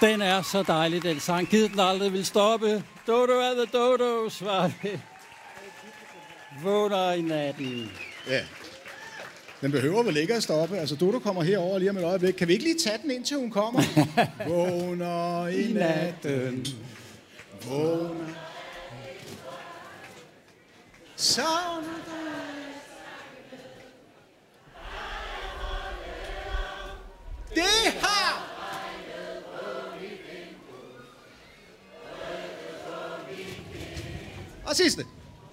Den er så dejlig, den sang. Givet den aldrig vil stoppe. Dodo er the Dodos, var det. Vågner i natten. Ja. Den behøver vel ikke at stoppe. Altså, Dodo kommer herover lige om et øjeblik. Kan vi ikke lige tage den, indtil hun kommer? Vågner i natten. Vågner. Savner dig. Det har... Og sidste.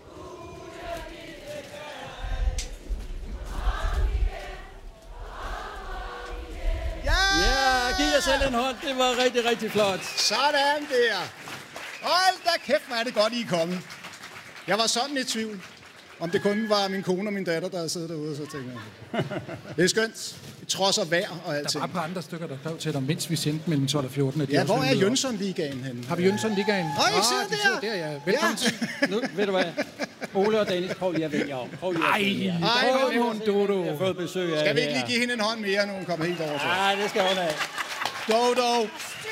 Ja, giv jer selv en hånd. Det var rigtig, rigtig flot. Sådan der. Hold da kæft, hvor er det godt, I er kommet. Jeg var sådan i tvivl, om det kun var min kone og min datter, der havde siddet derude, så tænkte jeg. Det er skønt. Trods og vejr og alting. Der var et par andre stykker, der skrev til dig, mens vi sendte mellem 12 og 14. Ja, hvor er Jønsson-ligaen henne? Har vi Jønsson-ligaen? Nå, I sidder der. Ja. Velkommen til. Nu, ved du hvad? Ole og Dennis, prøv lige at vælge om. Ej, Dodo. Jeg har fået besøg af. Skal vi ikke lige give hende en hånd mere, når hun kommer helt over til? Nej, det skal hun have. Dodo.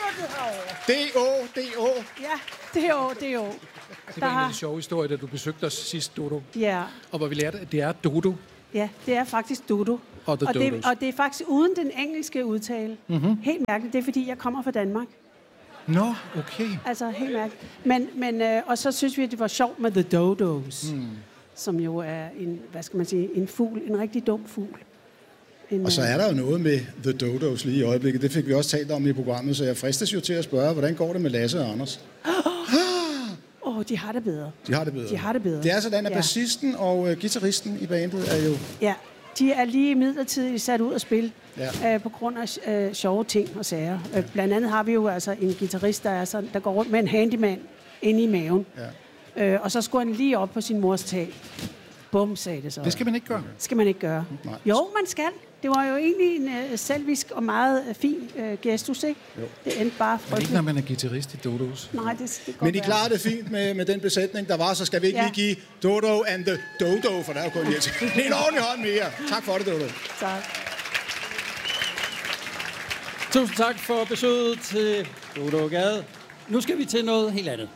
D-O. Ja, D-O. Det var en sjov historie, da du besøgte os sidst, Dodo. Ja. Og hvor vi lærte, at det er Dodo. Ja, det er faktisk Dodo. Og det er faktisk uden den engelske udtale. Mm-hmm. Helt mærkeligt. Det er, fordi jeg kommer fra Danmark. Nå, okay. Altså, helt mærkeligt. Men og så synes vi, at det var sjovt med The Dodos. Som jo er en, hvad skal man sige, en fugl. En rigtig dum fugl. Og så er der jo noget med The Dodos lige i øjeblikket. Det fik vi også talt om i programmet, så jeg fristes jo til at spørge, hvordan går det med Lasse og Anders? De har det bedre. De har det bedre. Det er sådan, at bassisten og guitaristen i bandet er jo... Ja, de er lige midlertidigt sat ud at spille på grund af sjove ting og sager. Blandt andet har vi jo altså en guitarist, der går rundt med en handyman inde i maven. Ja. Og så skulle han lige op på sin mors tag. Bum, sagde det så. Det skal man ikke gøre. Skal man ikke gøre. Nej. Jo, man skal. Det var jo egentlig en selvisk og meget fin gestus, ikke? Jo. Det endte bare frygteligt. Men ikke, når man er guitarist i Dodos. Nej, det går. Men I klarede det fint med den besætning, der var, så skal vi ikke lige give Dodo and the Dodo, for der er jo kun en ordentlig hånd mere. Tak for det, Dodo. Tak. Tusind tak for besøget til Dodo Gade. Nu skal vi til noget helt andet.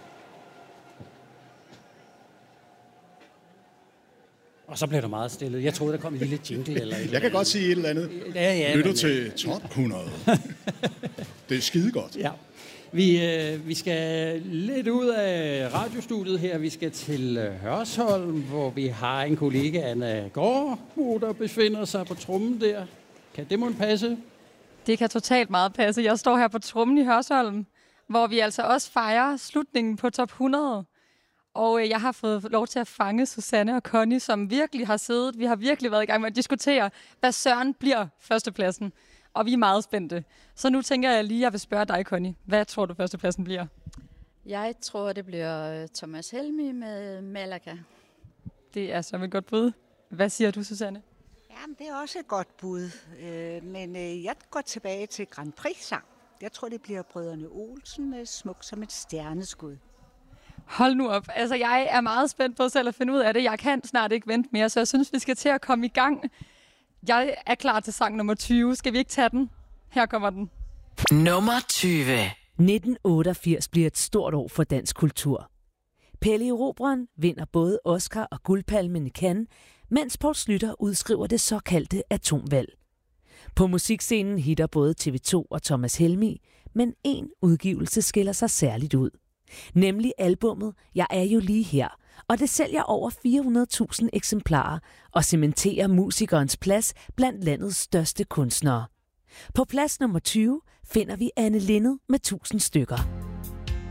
Og så blev der meget stille. Jeg troede, der kom en lille jingle eller et. Jeg kan godt sige et eller andet. Ja, lytter til Top 100. Det er skide godt. Ja. Vi skal lidt ud af radiostudiet her. Vi skal til Hørsholm, hvor vi har en kollega, Anna Gårdbo, der befinder sig på trommen der. Kan det måtte passe? Det kan totalt meget passe. Jeg står her på trommen i Hørsholm, hvor vi altså også fejrer slutningen på Top 100. Og jeg har fået lov til at fange Susanne og Connie, som virkelig har siddet. Vi har virkelig været i gang med at diskutere, hvad søren bliver førstepladsen. Og vi er meget spændte. Så nu tænker jeg lige, at jeg vil spørge dig, Connie. Hvad tror du, førstepladsen bliver? Jeg tror, det bliver Thomas Helmig med Malaga. Det er så et godt bud. Hvad siger du, Susanne? Jamen, det er også et godt bud. Men jeg går tilbage til Grand Prix-sang. Jeg tror, det bliver Brødrene Olsen med Smuk som et stjerneskud. Hold nu op. Altså, jeg er meget spændt på selv at finde ud af det. Jeg kan snart ikke vente mere, så jeg synes, vi skal til at komme i gang. Jeg er klar til sang nummer 20. Skal vi ikke tage den? Her kommer den. Nummer 20. 1988 bliver et stort år for dansk kultur. Pelle Erobreren vinder både Oscar og Guldpalmen i Cannes, mens Poul Schlüter udskriver det såkaldte atomvalg. På musikscenen hitter både TV2 og Thomas Helmig, men en udgivelse skiller sig særligt ud. Nemlig albummet Jeg er jo lige her, og det sælger over 400.000 eksemplarer og cementerer musikernes plads blandt landets største kunstnere. På plads nummer 20 finder vi Anne Linnet med 1000 stykker.